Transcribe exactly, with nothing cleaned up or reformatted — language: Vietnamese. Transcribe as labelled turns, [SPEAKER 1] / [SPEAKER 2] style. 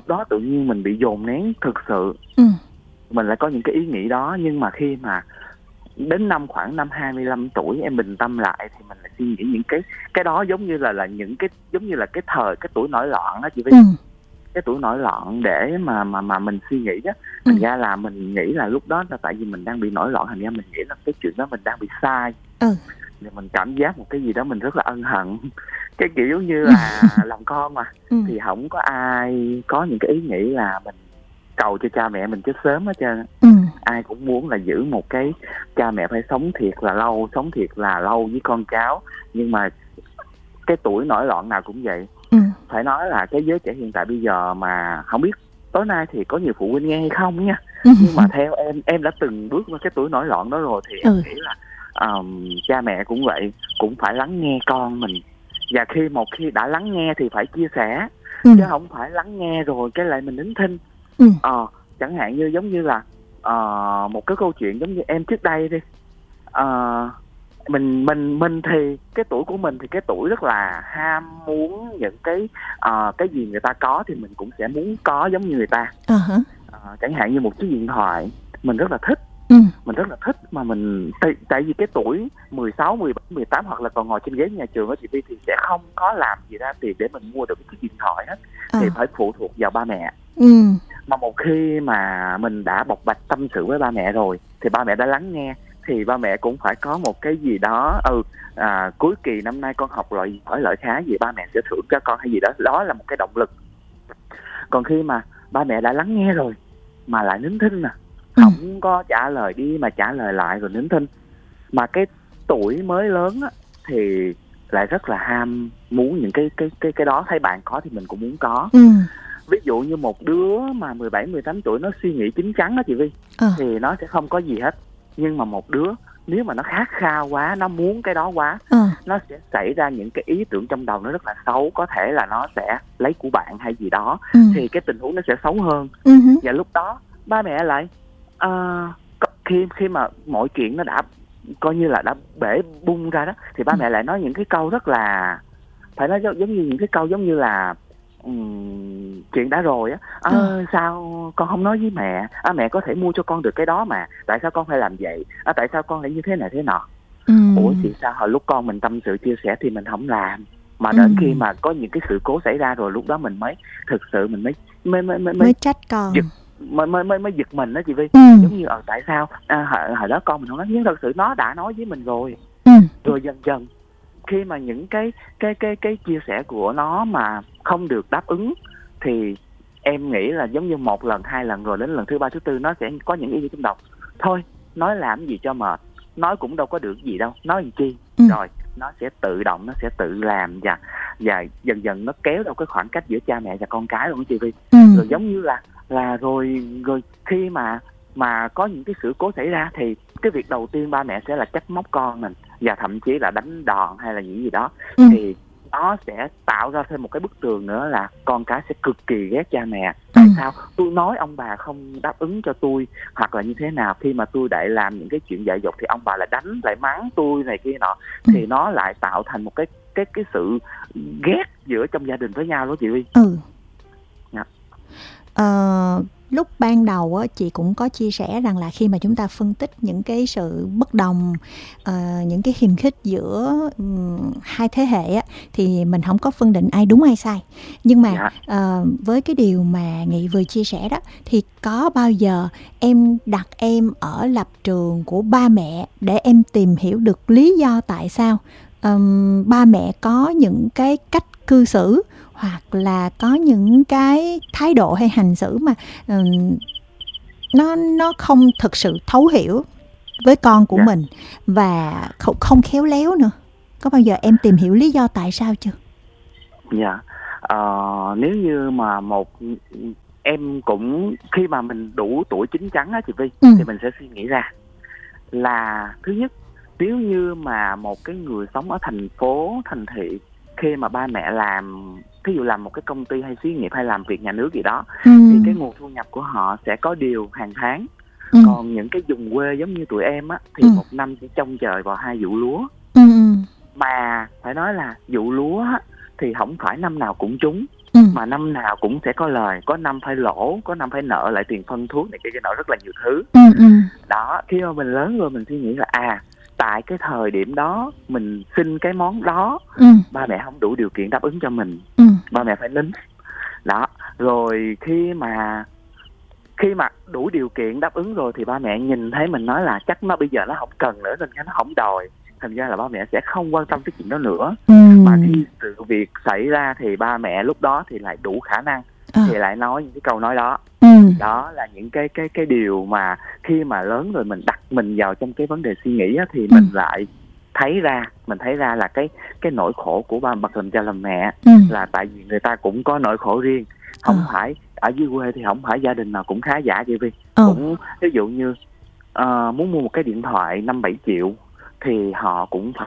[SPEAKER 1] lúc đó tự nhiên mình bị dồn nén thực sự.
[SPEAKER 2] Ừ.
[SPEAKER 1] Mình lại có những cái ý nghĩ đó, nhưng mà khi mà đến năm khoảng năm hai mươi lăm tuổi em bình tâm lại thì mình lại suy nghĩ những cái cái đó giống như là là những cái giống như là cái thời cái tuổi nổi loạn đó chị Vi.
[SPEAKER 2] Ừ.
[SPEAKER 1] Cái tuổi nổi loạn để mà mà mà mình suy nghĩ á,
[SPEAKER 2] Ừ.
[SPEAKER 1] thành ra là mình nghĩ là lúc đó là tại vì mình đang bị nổi loạn, thành ra mình nghĩ là cái chuyện đó mình đang bị sai.
[SPEAKER 2] Ừ.
[SPEAKER 1] Thì mình cảm giác một cái gì đó mình rất là ân hận, cái kiểu giống như là làm con mà.
[SPEAKER 2] Ừ.
[SPEAKER 1] Thì không có ai có những cái ý nghĩ là mình cầu cho cha mẹ mình chết sớm hết trơn.
[SPEAKER 2] Ừ.
[SPEAKER 1] Ai cũng muốn là giữ một cái cha mẹ phải sống thiệt là lâu, sống thiệt là lâu với con cháu. Nhưng mà cái tuổi nổi loạn nào cũng vậy.
[SPEAKER 2] Ừ.
[SPEAKER 1] Phải nói là cái giới trẻ hiện tại bây giờ mà không biết tối nay thì có nhiều phụ huynh nghe hay không nha.
[SPEAKER 2] Ừ.
[SPEAKER 1] Nhưng mà theo em, em đã từng bước qua cái tuổi nổi loạn đó rồi thì em
[SPEAKER 2] Ừ.
[SPEAKER 1] nghĩ là um, cha mẹ cũng vậy, cũng phải lắng nghe con mình. Và khi một khi đã lắng nghe thì phải chia sẻ.
[SPEAKER 2] Ừ.
[SPEAKER 1] Chứ không phải lắng nghe rồi cái lại mình nín thinh.
[SPEAKER 2] Ừ.
[SPEAKER 1] Ờ, chẳng hạn như giống như là uh, một cái câu chuyện giống như em trước đây đi. Uh, mình mình mình thì cái tuổi của mình thì cái tuổi rất là ham muốn những cái uh, cái gì người ta có thì mình cũng sẽ muốn có giống như người ta.
[SPEAKER 2] Uh-huh.
[SPEAKER 1] Uh, chẳng hạn như một chiếc điện thoại mình rất là thích.
[SPEAKER 2] Ừ.
[SPEAKER 1] Mình rất là thích mà mình tại, tại vì cái tuổi mười sáu, mười bảy, mười tám hoặc là còn ngồi trên ghế nhà trường đó chị Vi, thì sẽ không có làm gì ra tiền để mình mua được cái chiếc điện thoại hết. À. Thì phải phụ thuộc vào ba mẹ.
[SPEAKER 2] Ừ.
[SPEAKER 1] Mà một khi mà mình đã bộc bạch tâm sự với ba mẹ rồi thì ba mẹ đã lắng nghe, thì ba mẹ cũng phải có một cái gì đó. Ừ à, cuối kỳ năm nay con học loại giỏi loại khá gì, ba mẹ sẽ thưởng cho con hay gì đó. Đó là một cái động lực. Còn khi mà ba mẹ đã lắng nghe rồi mà lại nín thinh nè, không ừ. có trả lời đi mà trả lời lại rồi nín thinh, mà cái tuổi mới lớn á, thì lại rất là ham muốn những cái cái cái cái đó. Thấy bạn có thì mình cũng muốn có.
[SPEAKER 2] Ừ.
[SPEAKER 1] Ví dụ như một đứa mà mười bảy, mười tám tuổi nó suy nghĩ chín chắn đó chị Vi, à. thì nó sẽ không có gì hết. Nhưng mà một đứa nếu mà nó khát khao quá, nó muốn cái đó quá, à. nó sẽ xảy ra những cái ý tưởng trong đầu nó rất là xấu. Có thể là nó sẽ lấy của bạn hay gì đó, ừ. thì cái tình huống nó sẽ xấu hơn. Ừ. Và lúc đó ba mẹ lại uh, khi khi mà mọi chuyện nó đã coi như là đã bể bung ra đó, thì ba ừ. mẹ lại nói những cái câu rất là, phải nói giống như những cái câu giống như là um, chuyện đã rồi á, à, ừ. sao con không nói với mẹ, à, mẹ có thể mua cho con được cái đó mà, tại sao con phải làm vậy, à, tại sao con lại như thế này thế nọ. ừ. Ủa thì sao hồi lúc con mình tâm sự chia sẻ thì mình không làm, mà đến ừ. khi mà có những cái sự cố xảy ra rồi lúc đó mình mới thực sự mình mới mới mới mới,
[SPEAKER 2] mới trách con,
[SPEAKER 1] giật, mới mới mới mới giật mình đó chị Vi. ừ. Giống như ở tại sao à, hồi, hồi đó con mình không nói, nhưng thật sự nó đã nói với mình rồi. ừ. Rồi dần dần khi mà những cái cái cái cái chia sẻ của nó mà không được đáp ứng thì em nghĩ là giống như một lần hai lần rồi đến lần thứ ba thứ tư nó sẽ có những ý nghĩ trong đầu, thôi nói làm gì cho mệt, nói cũng đâu có được gì đâu, nói làm chi. ừ. Rồi nó sẽ tự động, nó sẽ tự làm, và và dần dần nó kéo đâu cái khoảng cách giữa cha mẹ và con cái luôn chị Vi. ừ. Rồi giống như là là rồi rồi khi mà mà có những cái sự cố xảy ra thì cái việc đầu tiên ba mẹ sẽ là trách móc con mình, và thậm chí là đánh đòn hay là những gì đó. ừ. Thì nó sẽ tạo ra thêm một cái bức tường nữa là con cái sẽ cực kỳ ghét cha mẹ. Tại ừ. sao tôi nói ông bà không đáp ứng cho tôi, hoặc là như thế nào, khi mà tôi lại làm những cái chuyện dại dột thì ông bà lại đánh, lại mắng tôi này kia nọ. ừ. Thì nó lại tạo thành một cái cái cái sự ghét giữa trong gia đình với nhau đó chị Vi.
[SPEAKER 2] Ừ. Dạ. Ờ, lúc ban đầu á, chị cũng có chia sẻ rằng là khi mà chúng ta phân tích những cái sự bất đồng, uh, những cái hiềm khích giữa um, hai thế hệ á, thì mình không có phân định ai đúng ai sai. Nhưng mà dạ. uh, với cái điều mà Nghị vừa chia sẻ đó, thì có bao giờ em đặt em ở lập trường của ba mẹ để em tìm hiểu được lý do tại sao um, ba mẹ có những cái cách cư xử hoặc là có những cái thái độ hay hành xử mà um, nó nó không thực sự thấu hiểu với con của yeah. mình, và không, không khéo léo nữa? Có bao giờ em tìm hiểu lý do tại sao chưa?
[SPEAKER 1] Dạ, yeah. ờ, nếu như mà một em cũng khi mà mình đủ tuổi chín chắn á chị Vi, ừ. thì mình sẽ suy nghĩ ra là thứ nhất, nếu như mà một cái người sống ở thành phố, thành thị, khi mà ba mẹ làm, ví dụ làm một cái công ty hay xí nghiệp hay làm việc nhà nước gì đó, ừ. thì cái nguồn thu nhập của họ sẽ có điều hàng tháng. ừ. Còn những cái vùng quê giống như tụi em á, thì ừ. một năm sẽ trông chờ vào hai vụ lúa. ừ. Mà phải nói là vụ lúa á, thì không phải năm nào cũng trúng. ừ.
[SPEAKER 2] ừ.
[SPEAKER 1] mà năm nào cũng sẽ có lời, có năm phải lỗ, có năm phải nợ lại tiền phân thuốc này kia cái nọ, rất là nhiều thứ.
[SPEAKER 2] ừ, ừ.
[SPEAKER 1] Đó, khi mà mình lớn rồi mình suy nghĩ là à, tại cái thời điểm đó mình xin cái món đó,
[SPEAKER 2] ừ.
[SPEAKER 1] ba mẹ không đủ điều kiện đáp ứng cho mình,
[SPEAKER 2] ừ.
[SPEAKER 1] ba mẹ phải nín. Đó, rồi khi mà khi mà đủ điều kiện đáp ứng rồi thì ba mẹ nhìn thấy mình nói là chắc nó bây giờ nó không cần nữa nên nó không đòi, thành ra là ba mẹ sẽ không quan tâm cái chuyện đó nữa.
[SPEAKER 2] ừ.
[SPEAKER 1] Mà khi sự việc xảy ra thì ba mẹ lúc đó thì lại đủ khả năng à. thì lại nói những cái câu nói đó.
[SPEAKER 2] ừ.
[SPEAKER 1] Đó là những cái cái cái điều mà khi mà lớn rồi mình đặt mình vào trong cái vấn đề suy nghĩ á, thì mình ừ. lại thấy ra mình thấy ra là cái cái nỗi khổ của ba bậc làm cha làm mẹ
[SPEAKER 2] ừ.
[SPEAKER 1] là tại vì người ta cũng có nỗi khổ riêng, không à. phải ở dưới quê thì không phải gia đình nào cũng khá giả chị Vi. ừ. Cũng ví dụ như uh, muốn mua một cái điện thoại năm bảy triệu thì họ cũng phải